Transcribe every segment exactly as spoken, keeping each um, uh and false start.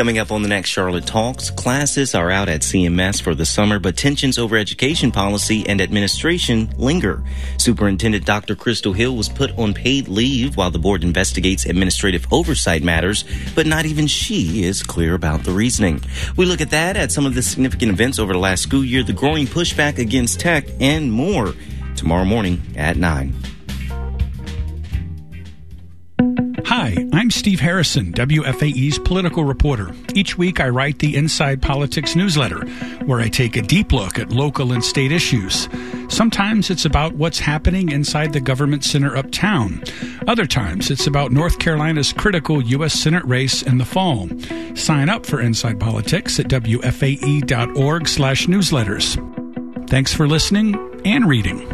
Coming up on the next Charlotte Talks, classes are out at C M S for the summer, but tensions over education policy and administration linger. Superintendent Doctor Crystal Hill was put on paid leave while the board investigates administrative oversight matters, but not even she is clear about the reasoning. We look at that, at some of the significant events over the last school year, the growing pushback against tech, and more tomorrow morning at nine. Hi, I'm Steve Harrison, W F A E's political reporter. Each week I write the Inside Politics newsletter, where I take a deep look at local and state issues. Sometimes it's about what's happening inside the government center uptown. Other times it's about North Carolina's critical U S Senate race in the fall. Sign up for Inside Politics at W F A E dot org slash newsletters. Thanks for listening and reading.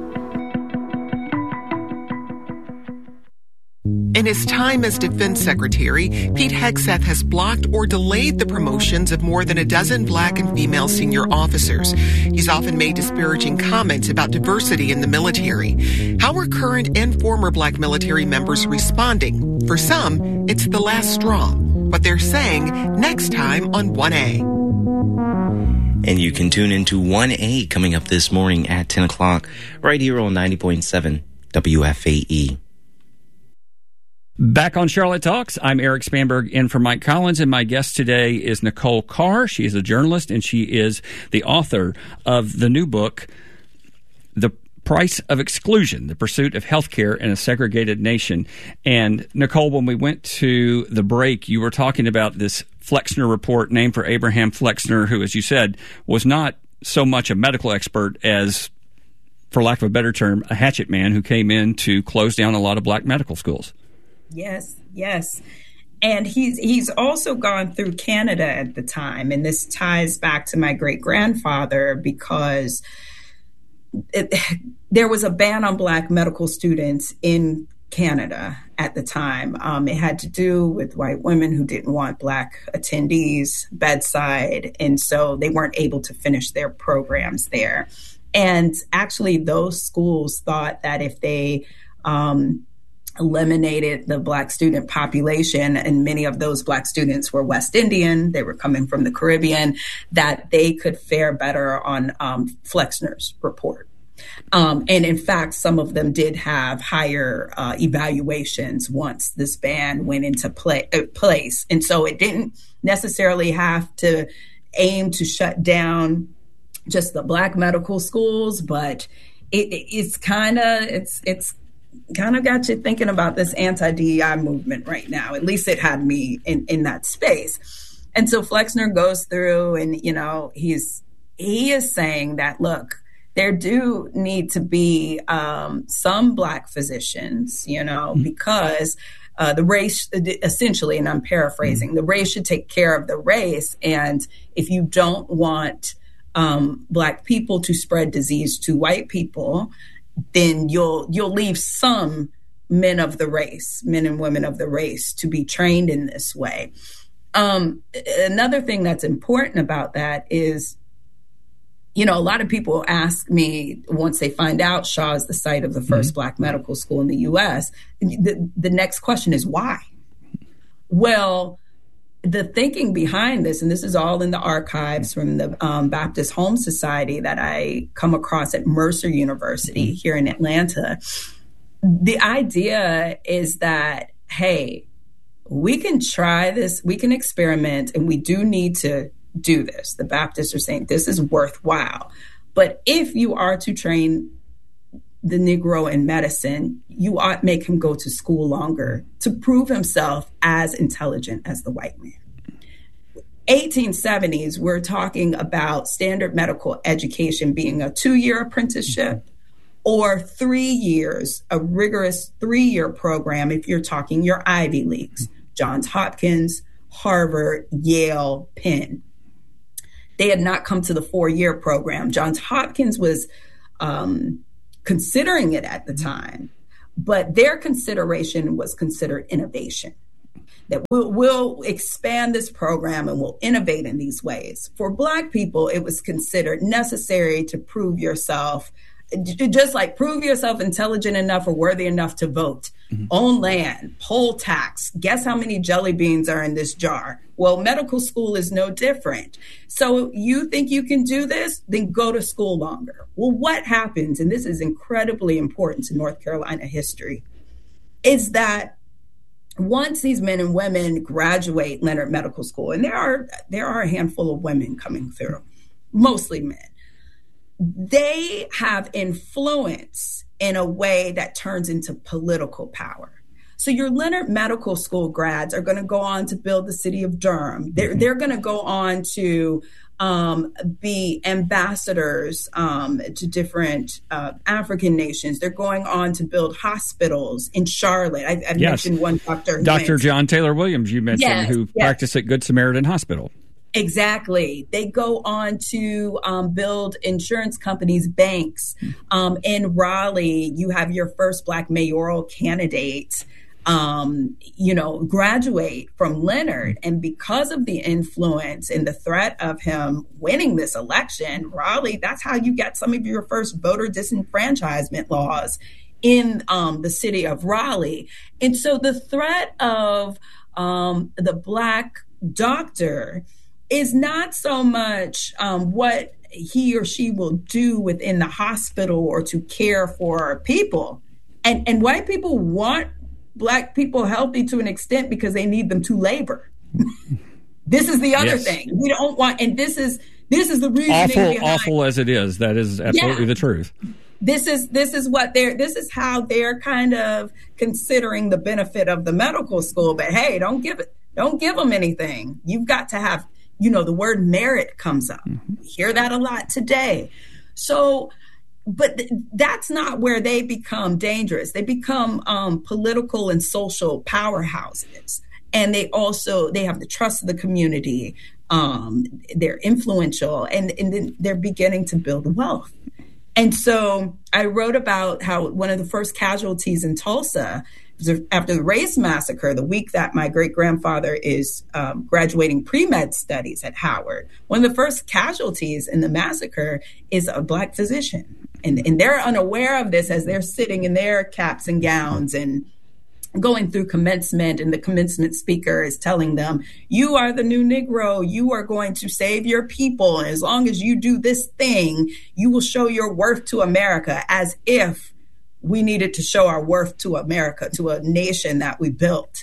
In his time as Defense Secretary, Pete Hegseth has blocked or delayed the promotions of more than a dozen black and female senior officers. He's often made disparaging comments about diversity in the military. How are current and former black military members responding? For some, it's the last straw. But they're saying next time on one A. And you can tune into one A coming up this morning at ten o'clock right here on ninety point seven W F A E. Back on Charlotte Talks, I'm Eric Spanberg in for Mike Collins, and my guest today is Nicole Carr. She is a journalist, and she is the author of the new book, The Price of Exclusion, The Pursuit of Healthcare in a Segregated Nation. And Nicole, when we went to the break, you were talking about this Flexner report named for Abraham Flexner, who, as you said, was not so much a medical expert as, for lack of a better term, a hatchet man who came in to close down a lot of black medical schools. Yes, yes. And he's he's also gone through Canada at the time. And this ties back to my great-grandfather because it, there was a ban on black medical students in Canada at the time. Um, it had to do with white women who didn't want black attendees bedside. And so they weren't able to finish their programs there. And actually, those schools thought that if they um, eliminated the black student population, and many of those black students were West Indian, they were coming from the Caribbean, that they could fare better on um, Flexner's report. Um, and in fact, some of them did have higher uh, evaluations once this ban went into play, uh, place. And so it didn't necessarily have to aim to shut down just the black medical schools, but it, it's kind of, it's, it's, kind of got you thinking about this anti-D E I movement right now. At least it had me in, in that space. And so Flexner goes through and, you know, he's he is saying that, look, there do need to be um, some black physicians, you know, mm-hmm. because uh, the race, essentially, and I'm paraphrasing, mm-hmm. the race should take care of the race. And if you don't want um, black people to spread disease to white people, then you'll you'll leave some men of the race, men and women of the race, to be trained in this way. Um, another thing that's important about that is, you know, a lot of people ask me once they find out Shaw is the site of the first mm-hmm. black medical school in the U S, the, the next question is why? Well, the thinking behind this, and this is all in the archives from the um, Baptist Home Society that I come across at Mercer University here in Atlanta. The idea is that, hey, we can try this, we can experiment, and we do need to do this. The Baptists are saying this is worthwhile. But if you are to train the Negro in medicine, you ought make him go to school longer to prove himself as intelligent as the white man. eighteen seventies, we're talking about standard medical education being a two-year apprenticeship or three years, a rigorous three-year program if you're talking your Ivy Leagues, Johns Hopkins, Harvard, Yale, Penn. They had not come to the four-year program. Johns Hopkins was um, considering it at the time, but their consideration was considered innovation, that we'll, we'll expand this program and we'll innovate in these ways. For Black people, it was considered necessary to prove yourself just like prove yourself intelligent enough or worthy enough to vote, mm-hmm. own land, poll tax. Guess how many jelly beans are in this jar? Well, medical school is no different. So you think you can do this? Then go to school longer. Well, what happens, and this is incredibly important to North Carolina history, is that once these men and women graduate Leonard Medical School, and there are there are a handful of women coming through, mostly men, they have influence in a way that turns into political power. So your Leonard Medical School grads are going to go on to build the city of Durham. They're, they're going to go on to um, be ambassadors um, to different uh, African nations. They're going on to build hospitals in Charlotte. I, I yes. mentioned one doctor. Doctor John Taylor Williams, you mentioned, yes, who yes. practiced at Good Samaritan Hospital. Exactly. They go on to um, build insurance companies, banks. Um, in Raleigh, you have your first Black mayoral candidate, um, you know, graduate from Leonard. And because of the influence and the threat of him winning this election, Raleigh, that's how you get some of your first voter disenfranchisement laws in um, the city of Raleigh. And so the threat of um, the Black doctor is not so much um, what he or she will do within the hospital or to care for people. And, and white people want Black people healthy to an extent because they need them to labor. This is the other yes. thing. We don't want, and this is this is the reason. Awful, awful as it is, that is absolutely yeah. the truth. This is this is what they're this is how they're kind of considering the benefit of the medical school. But hey, don't give it, don't give them anything. You've got to have, you know, the word merit comes up. Mm-hmm. We hear that a lot today. So, but th- that's not where they become dangerous. They become um, political and social powerhouses. And they also, they have the trust of the community. Um, they're influential, and, and then they're beginning to build wealth. And so I wrote about how one of the first casualties in Tulsa, after the race massacre, the week that my great-grandfather is um, graduating pre-med studies at Howard, one of the first casualties in the massacre is a Black physician. And, and they're unaware of this as they're sitting in their caps and gowns and going through commencement, and the commencement speaker is telling them, you are the new Negro, you are going to save your people, and as long as you do this thing, you will show your worth to America, as if we needed to show our worth to America, to a nation that we built.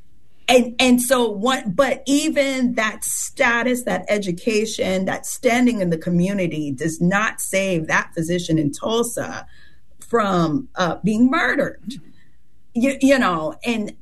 And and so what, but even that status, that education, that standing in the community does not save that physician in Tulsa from uh, being murdered. You, you know, and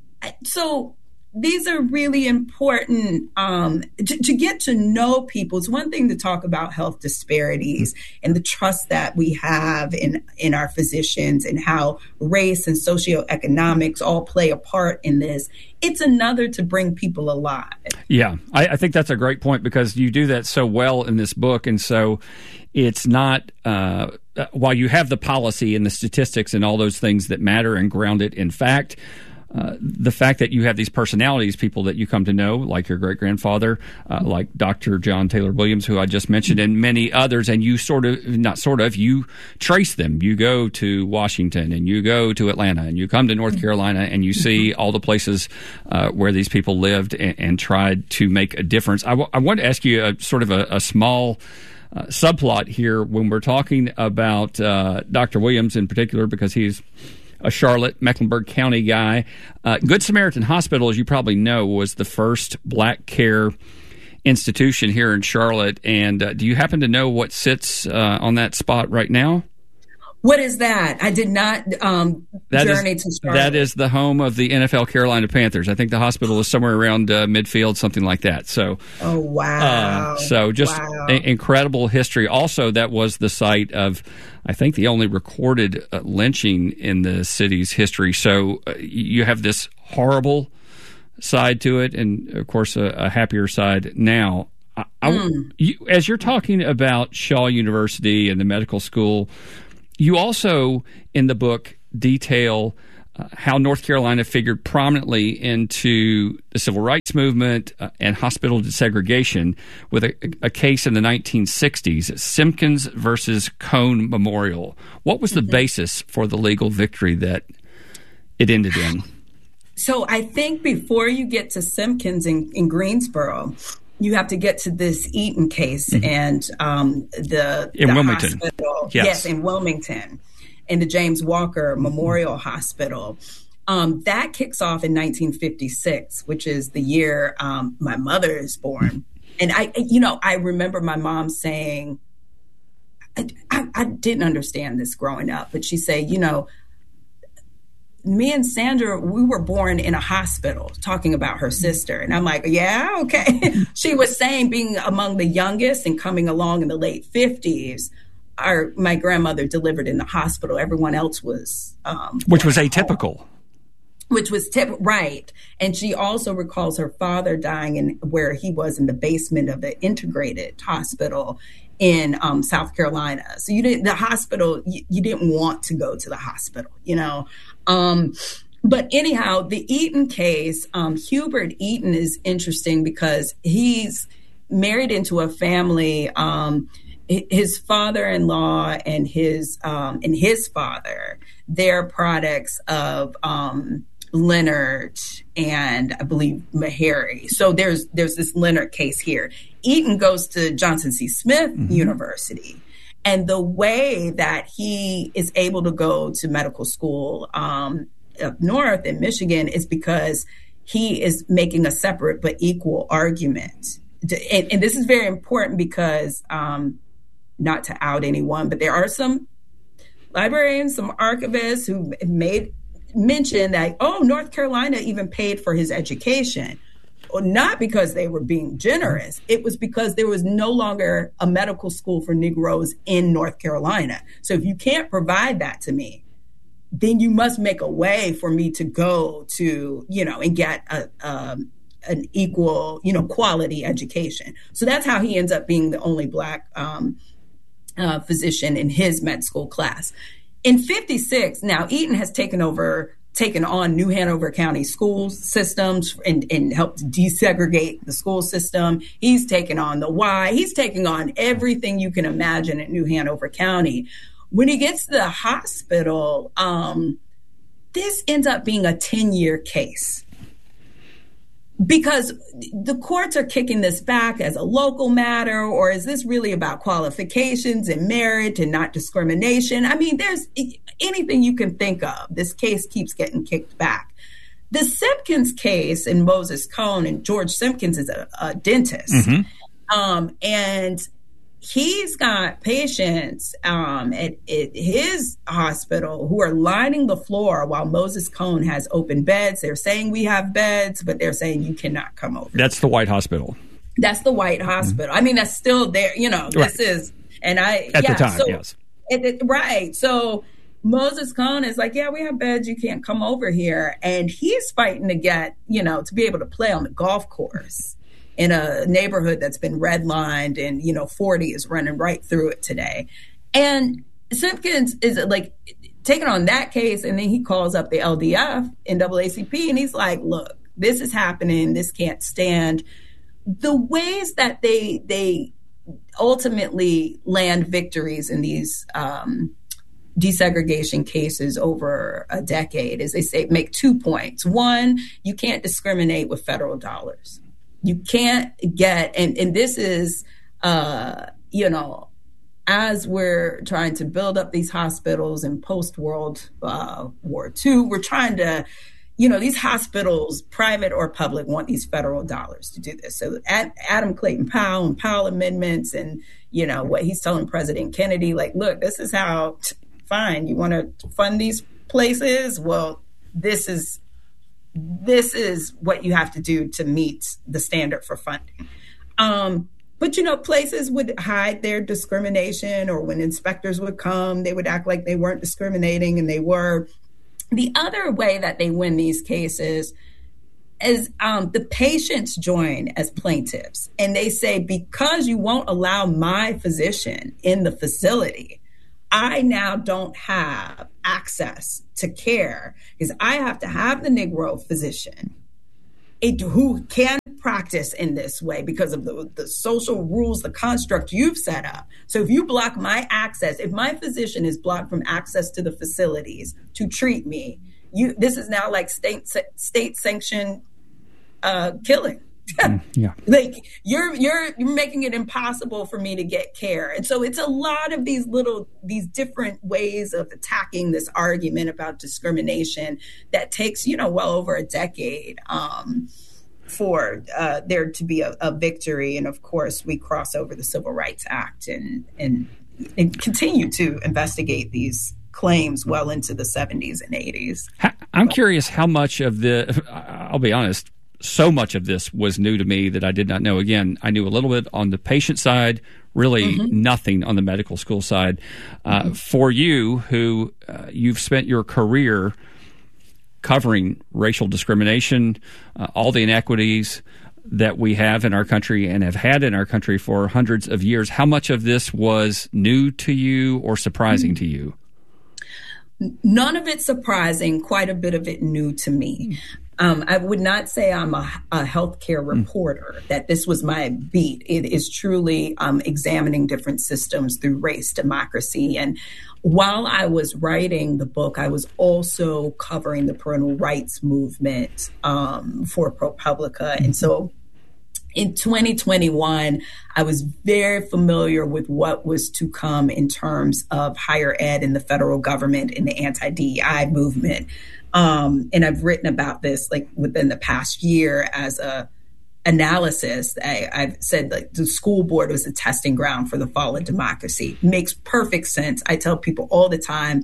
so these are really important um, to, to get to know people. It's one thing to talk about health disparities and the trust that we have in, in our physicians and how race and socioeconomics all play a part in this. It's another to bring people alive. Yeah, I, I think that's a great point, because you do that so well in this book. And so it's not, uh, while you have the policy and the statistics and all those things that matter and ground it in fact, Uh, the fact that you have these personalities, people that you come to know, like your great-grandfather, uh, like Doctor John Taylor Williams, who I just mentioned, and many others, and you sort of, not sort of, you trace them. You go to Washington, and you go to Atlanta, and you come to North Carolina, and you see all the places uh, where these people lived and, and tried to make a difference. I, w- I want to ask you a sort of a, a small uh, subplot here when we're talking about uh, Doctor Williams in particular, because he's a Charlotte, Mecklenburg County guy. Uh, Good Samaritan Hospital, as you probably know, was the first Black care institution here in Charlotte. And uh, do you happen to know what sits uh, on that spot right now? What is that? I did not um, that journey is, to Charlotte. That is the home of the N F L Carolina Panthers. I think the hospital is somewhere around uh, midfield, something like that. So, oh wow! Uh, so just wow. a- incredible history. Also, that was the site of, I think, the only recorded uh, lynching in the city's history. So uh, you have this horrible side to it, and of course, a, a happier side now. I, I, mm. you, as you're talking about Shaw University and the medical school, you also, in the book, detail uh, how North Carolina figured prominently into the civil rights movement uh, and hospital desegregation with a, a case in the nineteen sixties, Simpkins versus Cone Memorial. What was the mm-hmm. basis for the legal victory that it ended in? So I think before you get to Simpkins in, in Greensboro, you have to get to this Eaton case mm-hmm. and um, the, in the Wilmington. hospital. Yes. yes, in Wilmington, in the James Walker Memorial mm-hmm. Hospital. Um, that kicks off in nineteen fifty-six, which is the year um, my mother is born. And I, you know, I remember my mom saying, I, I, I didn't understand this growing up, but she said, you know, me and Sandra, we were born in a hospital, talking about her sister. And I'm like, yeah, okay. She was saying being among the youngest and coming along in the late fifties, our my grandmother delivered in the hospital. Everyone else was... Um, Which was atypical. Home, which was, tip, right. And she also recalls her father dying in where he was in the basement of the integrated hospital in um, South Carolina. So you didn't, the hospital, you, you didn't want to go to the hospital, you know? Um, but anyhow, the Eaton case, um, Hubert Eaton is interesting because he's married into a family. Um, his father-in-law and his um, and his father, they're products of um, Leonard and I believe Meharry. So there's there's this Leonard case here. Eaton goes to Johnson C. Smith mm-hmm. University. And the way that he is able to go to medical school um, up north in Michigan is because he is making a separate but equal argument. And, and this is very important because, um, not to out anyone, but there are some librarians, some archivists who made mention that, oh, North Carolina even paid for his education. Well, not because they were being generous. It was because there was no longer a medical school for Negroes in North Carolina. So if you can't provide that to me, then you must make a way for me to go to, you know, and get a, um, an equal, you know, quality education. So that's how he ends up being the only Black um, uh, physician in his med school class. In fifty-six, now Eaton has taken over taken on New Hanover County school systems and, and helped desegregate the school system. He's taken on the Y. He's taking on everything you can imagine in New Hanover County. When he gets to the hospital, um, this ends up being a ten-year case because the courts are kicking this back as a local matter, or is this really about qualifications and merit and not discrimination? I mean, there's anything you can think of. This case keeps getting kicked back. The Simpkins case in Moses Cone, and George Simpkins is a, a dentist. Mm-hmm. Um, and he's got patients um, at, at his hospital who are lining the floor while Moses Cone has open beds. They're saying we have beds, but they're saying you cannot come over. That's the White Hospital. That's the White Hospital. Mm-hmm. I mean, that's still there. You know, right. This is, and I, At yeah, the time, so, yes. It, it, right. So Moses Cone is like, yeah, we have beds. You can't come over here. And he's fighting to get, you know, to be able to play on the golf course in a neighborhood that's been redlined and, you know, forty is running right through it today. And Simpkins is like taking on that case. And then he calls up the L D F, N double A C P, and he's like, look, this is happening. This can't stand. The ways that they, they ultimately land victories in these, um, desegregation cases over a decade is they say make two points. One, you can't discriminate with federal dollars. You can't get, and, and this is, uh, you know, as we're trying to build up these hospitals in post-World uh, War Two, we're trying to, you know, these hospitals, private or public, want these federal dollars to do this. So at Adam Clayton Powell and Powell amendments and, you know, what he's telling President Kennedy, like, look, this is how, fine, you want to fund these places? Well, this is This is what you have to do to meet the standard for funding. Um, but, you know, places would hide their discrimination, or when inspectors would come, they would act like they weren't discriminating and they were. The other way that they win these cases is um, the patients join as plaintiffs. And they say, because you won't allow my physician in the facility, I now don't have access to care is I have to have the Negro physician it, who can practice in this way because of the, the social rules, the construct you've set up. So if you block my access, if my physician is blocked from access to the facilities to treat me, you this is now like state state sanctioned uh, killing. Mm, yeah. Like you're you're you're making it impossible for me to get care. And so it's a lot of these little these different ways of attacking this argument about discrimination that takes, you know, well over a decade um, for uh, there to be a, a victory. And of course, we cross over the Civil Rights Act and and, and continue to investigate these claims well into the seventies and eighties. I'm curious how much of the, I'll be honest, so much of this was new to me that I did not know. Again, I knew a little bit on the patient side, really mm-hmm. nothing on the medical school side. Uh, mm-hmm. For you, who uh, you've spent your career covering racial discrimination, uh, all the inequities that we have in our country and have had in our country for hundreds of years, how much of this was new to you or surprising mm-hmm. to you? None of it surprising, quite a bit of it new to me. Um, I would not say I'm a, a healthcare reporter, mm. that this was my beat. It is truly um, examining different systems through race, democracy. And while I was writing the book, I was also covering the parental rights movement um, for ProPublica. And so in twenty twenty-one, I was very familiar with what was to come in terms of higher ed in the federal government and the anti-D E I movement. Um, and I've written about this like within the past year as a analysis. I, I've said like the school board was a testing ground for the fall of democracy. Makes perfect sense. I tell people all the time,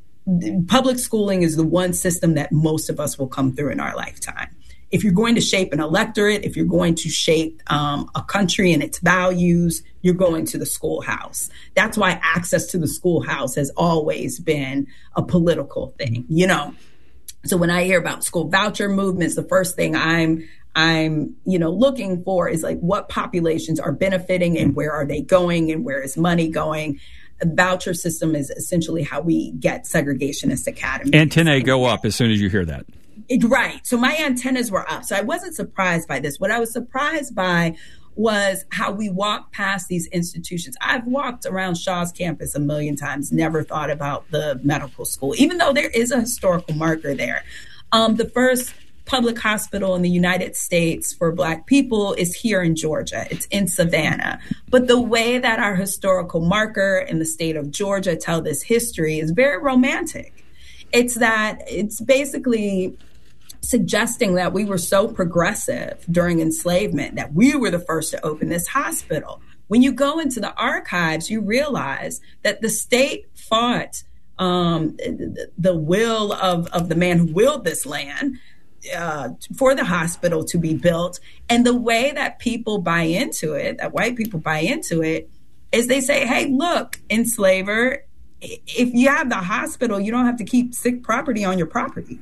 public schooling is the one system that most of us will come through in our lifetime. If you're going to shape an electorate, if you're going to shape um, a country and its values, you're going to the schoolhouse. That's why access to the schoolhouse has always been a political thing, you know. So when I hear about school voucher movements, the first thing I'm I'm, you know, looking for is like what populations are benefiting and where are they going and where is money going. A voucher system is essentially how we get segregationist academies. Antennae go up as soon as you hear that. It, right. So my antennas were up. So I wasn't surprised by this. What I was surprised by was how we walk past these institutions. I've walked around Shaw's campus a million times, never thought about the medical school, even though there is a historical marker there. Um, the first public hospital in the United States for Black people is here in Georgia. It's in Savannah. But the way that our historical marker in the state of Georgia tell this history is very romantic. It's that it's basically suggesting that we were so progressive during enslavement that we were the first to open this hospital. When you go into the archives, you realize that the state fought um, the will of, of the man who willed this land uh, for the hospital to be built. And the way that people buy into it, that white people buy into it, is they say, hey, look, enslaver, if you have the hospital, you don't have to keep sick property on your property.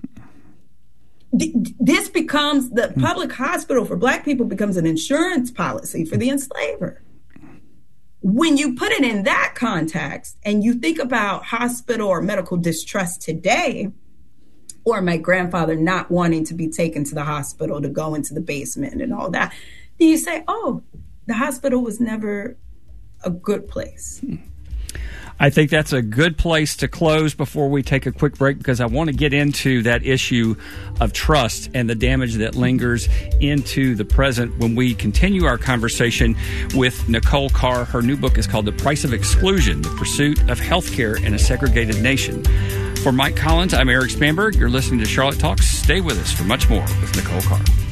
This becomes, the public hospital for Black people becomes an insurance policy for the enslaver. When you put it in that context and you think about hospital or medical distrust today, or my grandfather not wanting to be taken to the hospital to go into the basement and all that, then you say, oh, the hospital was never a good place. I think that's a good place to close before we take a quick break, because I want to get into that issue of trust and the damage that lingers into the present when we continue our conversation with Nicole Carr. Her new book is called The Price of Exclusion, The Pursuit of Healthcare in a Segregated Nation. For Mike Collins, I'm Eric Spanberg. You're listening to Charlotte Talks. Stay with us for much more with Nicole Carr.